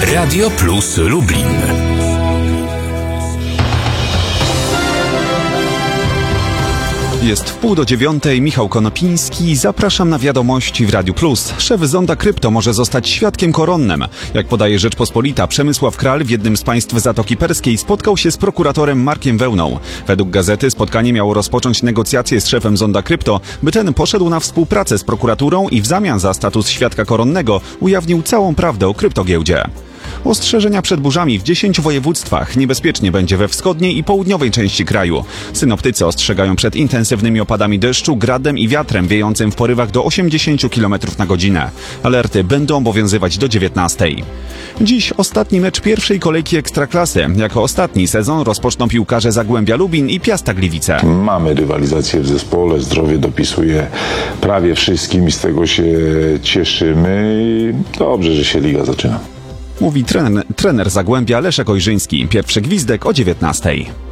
Radio Plus Lublin. Jest 8:30, Michał Konopiński. Zapraszam na wiadomości w Radiu Plus. Szef Zonda Krypto może zostać świadkiem koronnym. Jak podaje Rzeczpospolita, Przemysław Kral w jednym z państw Zatoki Perskiej spotkał się z prokuratorem Markiem Wełną. Według gazety spotkanie miało rozpocząć negocjacje z szefem Zonda Krypto, by ten poszedł na współpracę z prokuraturą i w zamian za status świadka koronnego ujawnił całą prawdę o kryptogiełdzie. Ostrzeżenia przed burzami w 10 województwach. Niebezpiecznie będzie we wschodniej i południowej części kraju. Synoptycy ostrzegają przed intensywnymi opadami deszczu, gradem i wiatrem wiejącym w porywach do 80 km na godzinę. Alerty będą obowiązywać do 19. Dziś ostatni mecz pierwszej kolejki Ekstraklasy. Jako ostatni sezon rozpoczną piłkarze Zagłębia Lubin i Piasta Gliwice. Mamy rywalizację w zespole, zdrowie dopisuje prawie wszystkim i z tego się cieszymy. I dobrze, że się liga zaczyna. Mówi trener Zagłębia Leszek Ojrzyński. Pierwszy gwizdek o 19.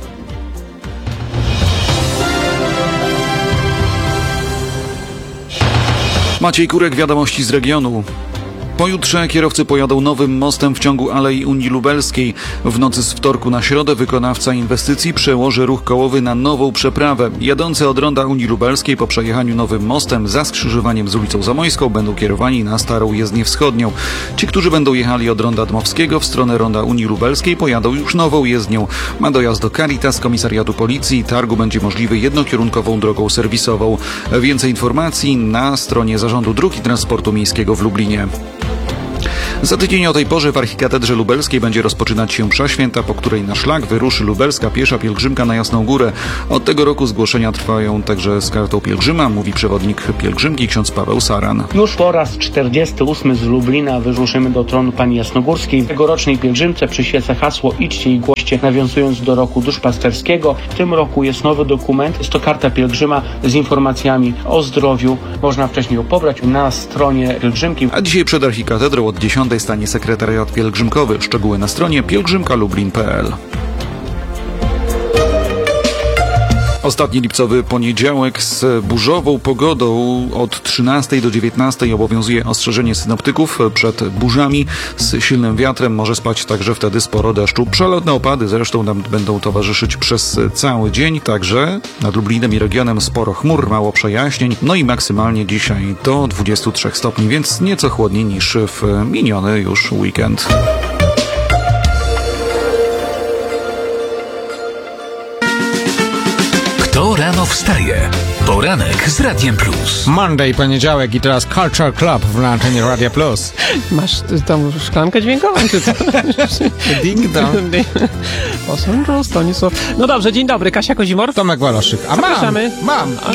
Maciej Kurek, wiadomości z regionu. Pojutrze kierowcy pojadą nowym mostem w ciągu Alei Unii Lubelskiej. W nocy z wtorku na środę wykonawca inwestycji przełoży ruch kołowy na nową przeprawę. Jadący od ronda Unii Lubelskiej po przejechaniu nowym mostem za skrzyżowaniem z ulicą Zamojską będą kierowani na Starą Jezdnię Wschodnią. Ci, którzy będą jechali od ronda Dmowskiego w stronę ronda Unii Lubelskiej, pojadą już nową jezdnią. Ma dojazd do Caritas, komisariatu policji. Targu będzie możliwy jednokierunkową drogą serwisową. Więcej informacji na stronie Zarządu Dróg i Transportu Miejskiego w Lublinie. Za tydzień o tej porze w Archikatedrze Lubelskiej będzie rozpoczynać się msza święta, po której na szlak wyruszy lubelska piesza pielgrzymka na Jasną Górę. Od tego roku zgłoszenia trwają także z kartą pielgrzyma, mówi przewodnik pielgrzymki ksiądz Paweł Saran. Już po raz 48 z Lublina wyruszymy do tronu Pani Jasnogórskiej. W tegorocznej pielgrzymce przyświeca hasło "Idźcie i głoście", nawiązując do roku duszpasterskiego. W tym roku jest nowy dokument, jest to karta pielgrzyma z informacjami o zdrowiu. Można wcześniej ją pobrać na stronie pielgrzymki. A dzisiaj przed Archikatedrą od 10 stanie sekretariat pielgrzymkowy. Szczegóły na stronie pielgrzymkalublin.pl. Ostatni lipcowy poniedziałek z burzową pogodą. Od 13 do 19 obowiązuje ostrzeżenie synoptyków przed burzami. Z silnym wiatrem może spać także wtedy sporo deszczu. Przelotne opady zresztą nam będą towarzyszyć przez cały dzień. Także nad Lublinem i regionem sporo chmur, mało przejaśnień. No i maksymalnie dzisiaj do 23 stopni, więc nieco chłodniej niż w miniony już weekend. Kto rano wstaje? Poranek z Radiem Plus. Monday, poniedziałek i teraz Culture Club w antenie Radia Plus. Masz tą szklankę dźwiękową, czy co? Ding dong. Stanisław. No dobrze, dzień dobry, Kasia Kozimor. Tomek Waloszyk. A Zapraszamy. mam.